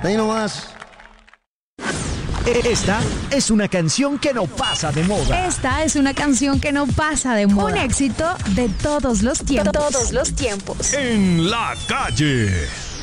Ahí nomás. Esta es una canción que no pasa de moda. Esta es una canción que no pasa de moda. Un éxito de todos los tiempos. En la calle.